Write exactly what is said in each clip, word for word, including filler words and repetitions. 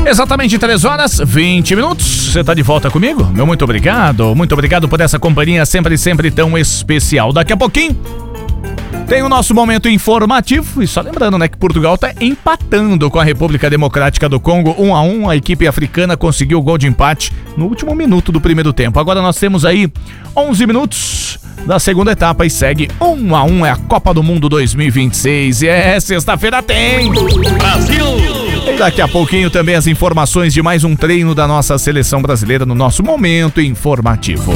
Exatamente três horas, vinte minutos. Você tá de volta comigo? Meu muito obrigado. Muito obrigado por essa companhia sempre, sempre tão especial. Daqui a pouquinho tem o nosso momento informativo. E só lembrando, né, que Portugal tá empatando com a República Democrática do Congo, um a um. A equipe africana conseguiu o gol de empate no último minuto do primeiro tempo. Agora nós temos aí onze minutos da segunda etapa e segue um a um. É a Copa do Mundo dois mil e vinte e seis. E é, sexta-feira tem Brasil! E daqui a pouquinho também as informações de mais um treino da nossa seleção brasileira no nosso momento informativo.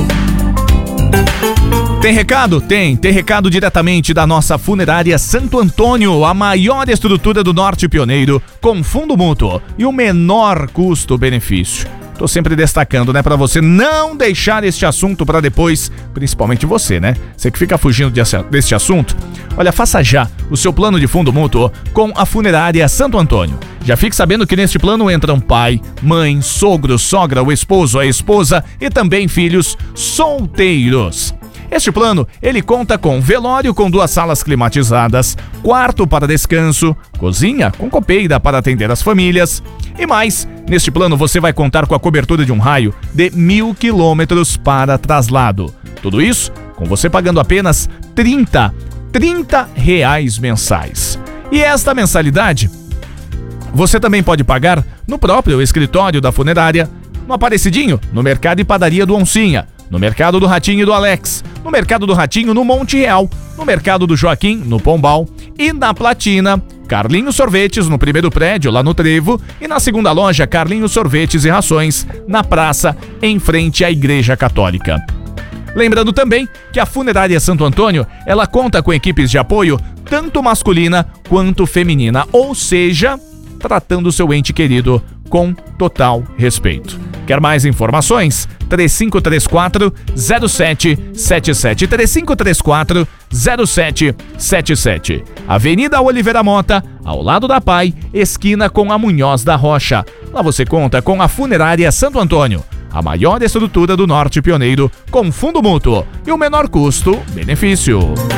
Tem recado? Tem. Tem recado diretamente da nossa funerária Santo Antônio, a maior estrutura do Norte Pioneiro, com fundo mútuo e o menor custo-benefício. Tô sempre destacando, né, pra você não deixar este assunto pra depois, principalmente você, né? Você que fica fugindo desse, deste assunto. Olha, faça já o seu plano de fundo mútuo com a funerária Santo Antônio. Já fique sabendo que neste plano entram pai, mãe, sogro, sogra, o esposo, a esposa e também filhos solteiros. Este plano, ele conta com velório com duas salas climatizadas, quarto para descanso, cozinha com copeira para atender as famílias. E mais, neste plano você vai contar com a cobertura de um raio de mil quilômetros para traslado. Tudo isso com você pagando apenas trinta, trinta reais mensais. E esta mensalidade você também pode pagar no próprio escritório da funerária, no Aparecidinho, no Mercado e Padaria do Oncinha, no Mercado do Ratinho e do Alex, no Mercado do Ratinho no Monte Real, no Mercado do Joaquim, no Pombal e na Platina, Carlinhos Sorvetes no primeiro prédio, lá no Trevo, e na segunda loja, Carlinhos Sorvetes e Rações, na praça, em frente à Igreja Católica. Lembrando também que a Funerária Santo Antônio, ela conta com equipes de apoio tanto masculina quanto feminina, ou seja, tratando o seu ente querido com total respeito. Quer mais informações? três cinco três quatro, zero sete sete sete. três cinco três quatro, zero sete sete sete. Avenida Oliveira Mota, ao lado da Pai, esquina com a Munhoz da Rocha. Lá você conta com a Funerária Santo Antônio, a maior estrutura do Norte Pioneiro, com fundo mútuo e o menor custo-benefício.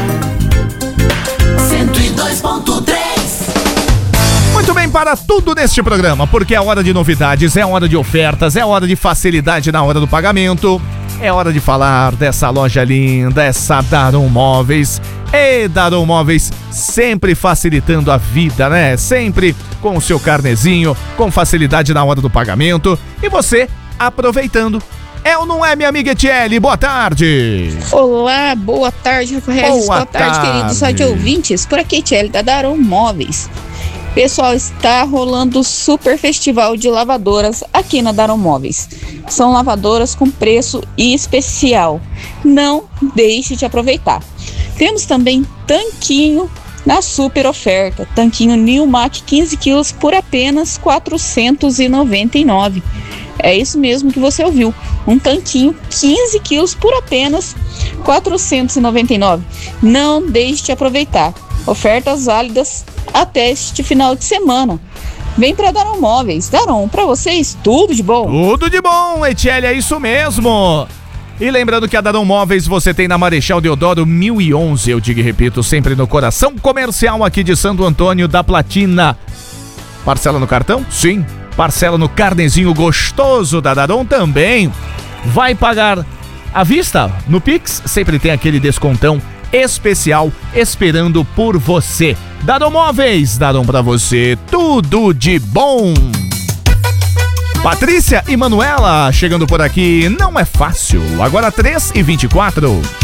cento e dois ponto três. Muito bem, para tudo neste programa, porque é hora de novidades, é hora de ofertas, é hora de facilidade na hora do pagamento, é hora de falar dessa loja linda, essa Daron Móveis. E Daron Móveis sempre facilitando a vida, né? Sempre com o seu carnezinho, com facilidade na hora do pagamento e você aproveitando. É ou não é, minha amiga Etiele? Boa tarde! Olá, boa tarde, Rafael. Boa, boa tarde, tarde, queridos rádio ouvintes. Por aqui, Etiele, da Daron Móveis. Pessoal, está rolando o super festival de lavadoras aqui na Daron Móveis. São lavadoras com preço especial. Não deixe de aproveitar. Temos também tanquinho na super oferta. Tanquinho Nilmac quinze quilos por apenas quatrocentos e noventa e nove reais. É isso mesmo que você ouviu. Um tanquinho quinze quilos por apenas quatrocentos e noventa e nove reais. Não deixe de aproveitar. Ofertas válidas até este final de semana. Vem pra Daron Móveis. Daron, pra vocês, tudo de bom. Tudo de bom, Etiele, é isso mesmo. E lembrando que a Daron Móveis você tem na Marechal Deodoro mil e onze, eu digo e repito, sempre no coração comercial aqui de Santo Antônio da Platina. Parcela no cartão? Sim. Parcela no carnezinho gostoso da Daron também. Vai pagar à vista? No Pix sempre tem aquele descontão especial esperando por você. Daron Móveis, Daron pra você, tudo de bom. Patrícia e Manuela chegando por aqui, não é fácil. Agora três e vinte e quatro.